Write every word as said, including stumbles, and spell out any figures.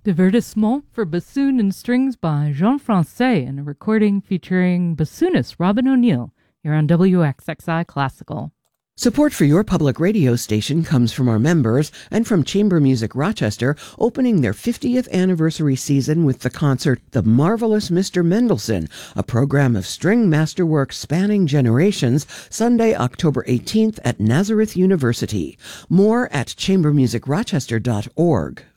Divertissement for bassoon and strings by Jean Francais and a recording featuring bassoonist Robin O'Neill here on W X X I Classical. Support for your public radio station comes from our members and from Chamber Music Rochester, opening their fiftieth anniversary season with the concert The Marvelous Mister Mendelssohn, a program of string masterwork spanning generations, Sunday, October eighteenth at Nazareth University. More at chamber music rochester dot org.